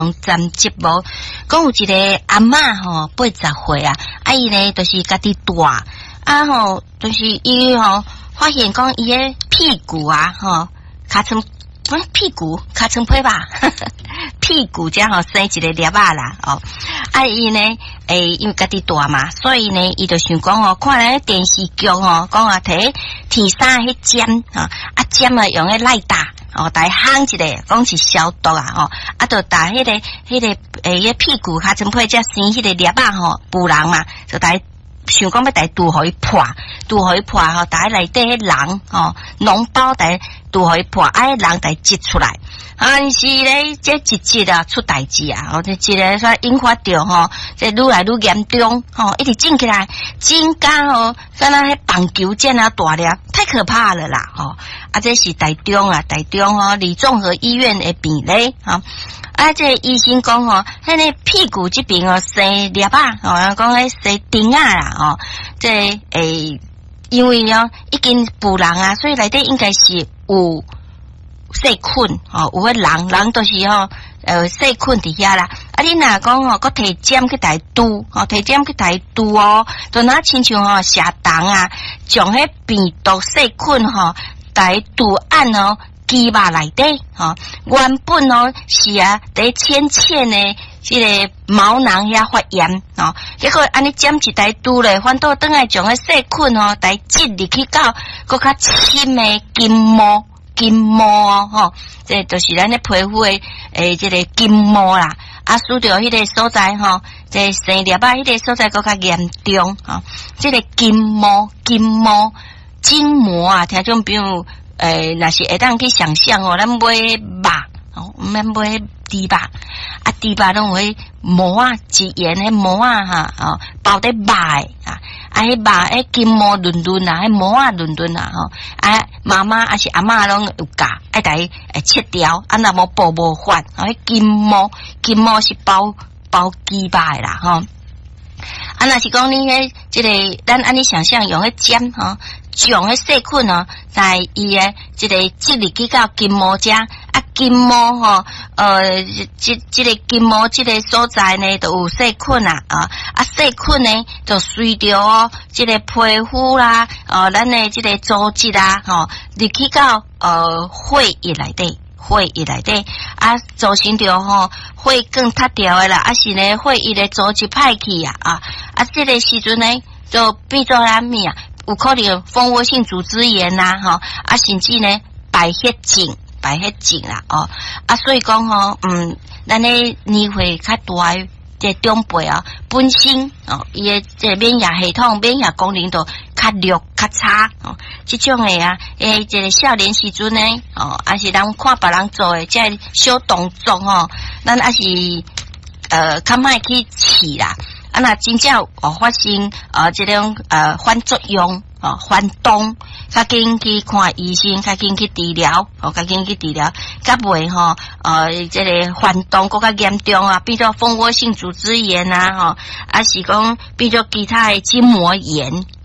站节目，讲有一个阿嬷吼80岁啊，伊呢就是家己大啊吼，就是伊吼发现讲伊个屁股啊吼，尻川屁股尻川皮吧，屁股这吼生一个粒仔啦哦，伊呢因为家己大嘛，所以呢伊就想讲哦，看咧电视剧哦，讲啊摕天生迄针针啊用迄赖打。哦，大夯一个，讲是消毒啊，吼，就打迄个屁股尻川皮才生迄个粒仔吼，补人嘛，就大想讲要大拄互伊破吼，大内底迄人吼，脓包大拄互伊破，人大挤出来，但是咧，这一挤啊出代志啊，这一个说引发着吼，这愈来愈严重吼，一直整起来，整甲吼，敢若迄棒球这样大粒，太可怕了啦吼。这是台中吼，李综合医院的病例哈。这医生讲吼，迄个屁股这边哦生粒仔，讲迄生钉啊啦哦。因为已经补人啊，所以内底应该是有细菌哦，有迄人都是细菌伫遐啦。你若讲吼，佮摕针去来拄，摕针去来拄哦，就若亲像蛇虫啊，将迄病毒细菌在肚按肌肉内底原本是在浅浅的这个毛囊遐发炎结果安尼针一台拄咧，反倒转来将个细菌来挤入去到搁较深的筋膜这就是咱的皮肤的这个筋膜啦。输掉迄个所在这生粒迄个所在搁较严重这个筋膜筋膜啊，听众朋友，若是会当去想象咱买肉毋免买猪肉猪肉拢有迄膜一圆迄膜包在肉迄肉迄筋膜轮轮迄膜轮轮妈妈还是阿嬷拢有教，大家切掉，若无补无法，迄筋膜是包肌肉的啦若是讲你迄这个，咱安尼想象用迄针将迄细菌在伊诶这个积入去到筋膜遮筋膜这个筋膜这个所在呢，都有细菌细菌呢就随着这个皮肤啦咱的这个组织啦入去到血液内底。造成着血管塌掉的啦，是呢血液的组织歹去这个时阵呢就变做啥物有可能蜂窝性组织炎啦甚至呢白血症啦所以讲咱的年岁较大这长辈本身伊的这免疫系统、免疫功能都较弱、较差这种的这个少年时阵呢还是咱看别人做的这小动作咱还是较莫去试啦。若真正有发生这种反作用反动，较紧去看医生，较紧去治疗较紧去治疗，较袂这个反动更较严重变做蜂窝性组织炎是讲变做其他的筋膜炎